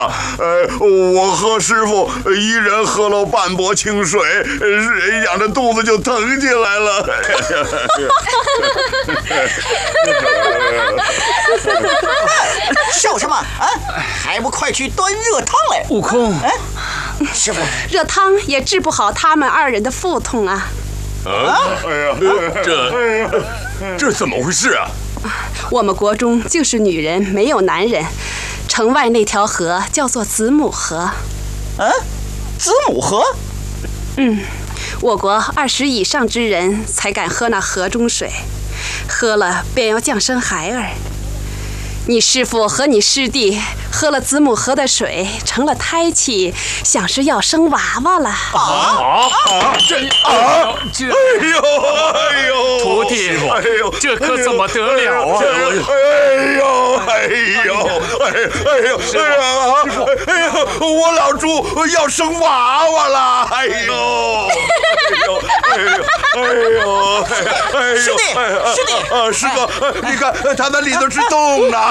我和师傅一人喝了半钵清水，养着肚子就疼起来了。 笑什么啊？还不快去端热汤来！ 悟空， 师傅， 热汤也治不好他们二人的腹痛啊！ 这怎么回事啊？ 我们国中就是女人没有男人，城外那条河叫做子母河。 子母河？ 我国20以上之人才敢喝那河中水，喝了便要降生孩儿。你师父和你师弟喝了子母河的水，成了胎气，想是要生娃娃了。 徒弟，这可怎么得了啊？ 我老猪要生娃娃了！ 师弟， 师哥，你看他那里头是洞呢！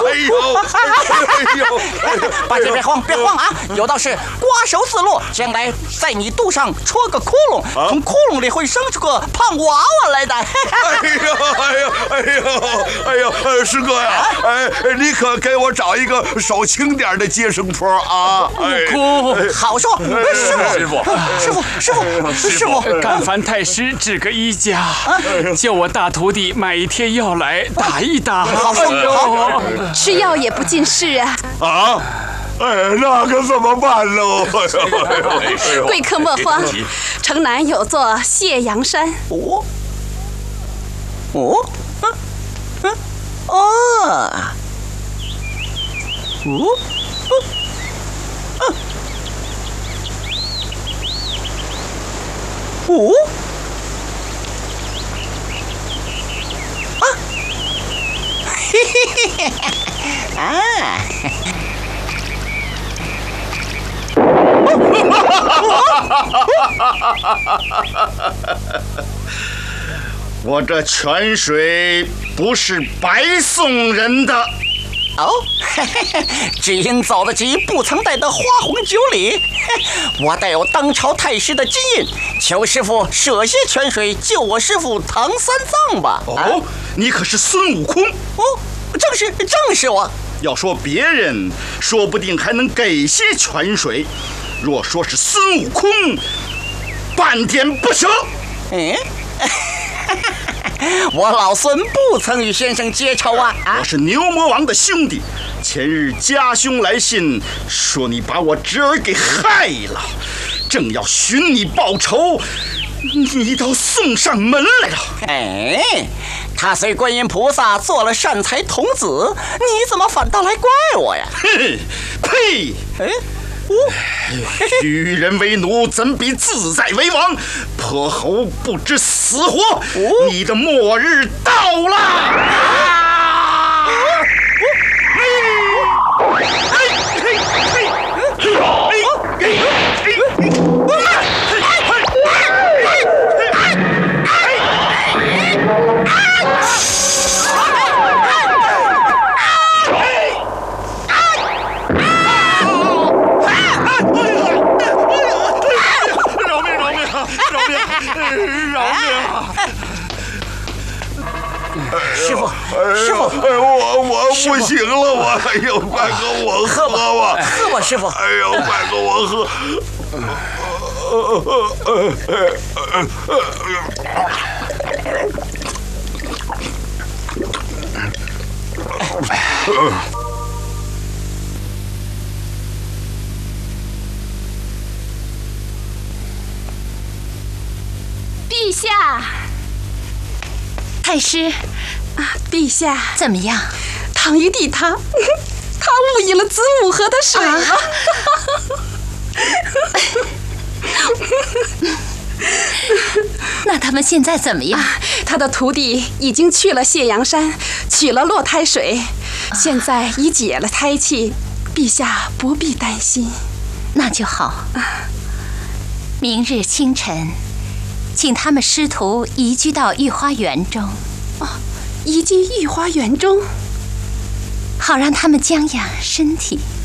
别慌啊！有道是瓜熟自落，将来在你肚上戳个窟窿，从窟窿里会生出个胖娃娃来的。 师哥呀，你可给我找一个手轻点的接生婆啊！ 悟空， 好说，师傅， 干烦太师指个医家，叫我大徒弟买一贴药来打一打。 好说， 吃药也不尽事啊！ 那可怎么办喽？ 贵客莫慌，城南有座谢阳山。 我这泉水不是白送人的。 只因走得急，不曾带得花红酒礼。我带有当朝太师的金印，求师傅舍些泉水，救我师傅唐三藏吧。 你可是孙悟空？ 正是我。 要说别人，说不定还能给些泉水；若说是孙悟空，半点不舍。 我老孙不曾与先生结仇啊！ 我是牛魔王的兄弟，前日家兄来信，说你把我侄儿给害了，正要寻你报仇，你倒送上门来了。 他随观音菩萨做了善财童子，你怎么反倒来怪我呀？ 呸！与人为奴，怎比自在为王？泼猴不知死活，你的末日到了！ 师傅， 我不行了，快给我喝吧！ 喝吧，师傅！ 快给我喝！ 陛下，太师陛下怎么样？ 唐一弟他误饮了子母河的水了。 那他们现在怎么样？ 他的徒弟已经去了谢阳山，取了落胎水，现在已解了胎气，陛下不必担心。 那就好。明日清晨，请他们师徒移居到御花园中。 移居御花园中， 好让他们将养身体。